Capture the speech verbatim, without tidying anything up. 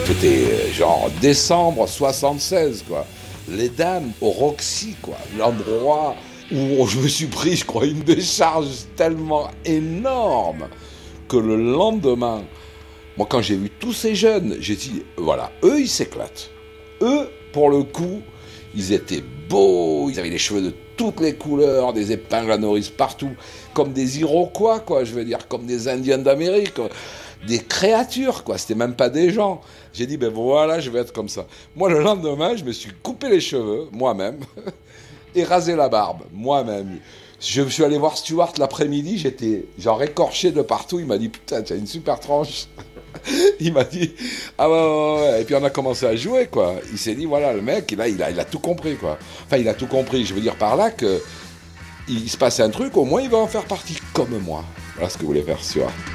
C'était genre décembre soixante-seize, quoi. Les Dames au Roxy, quoi. L'endroit où je me suis pris, je crois, une décharge tellement énorme que le lendemain, moi, quand j'ai vu tous ces jeunes, j'ai dit, voilà, eux, ils s'éclatent. Eux, pour le coup, ils étaient beaux, ils avaient les cheveux de toutes les couleurs, des épingles à nourrice partout, comme des Iroquois, quoi, je veux dire, comme des Indiens d'Amérique, des créatures, quoi, c'était même pas des gens. J'ai dit, ben voilà, je vais être comme ça. Moi, le lendemain, je me suis coupé les cheveux, moi-même, et rasé la barbe, moi-même. Je suis allé voir Stewart l'après-midi, j'étais genre écorché de partout, il m'a dit, putain, tu as une super tranche. Il m'a dit, ah ouais, ouais, ouais, et puis on a commencé à jouer, quoi. Il s'est dit, voilà, le mec, là, il a, il a tout compris, quoi. Enfin, il a tout compris, je veux dire par là que il se passe un truc, au moins il va en faire partie comme moi. Voilà ce que voulait faire Stewart.